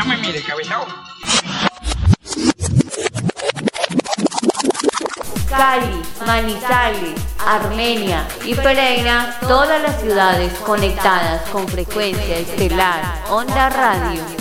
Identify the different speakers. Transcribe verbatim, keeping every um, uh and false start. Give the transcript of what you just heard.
Speaker 1: me mire, cabezón.
Speaker 2: Cali, Manizales, Armenia y Pereira, todas las ciudades conectadas con frecuencia estelar, Onda Radio.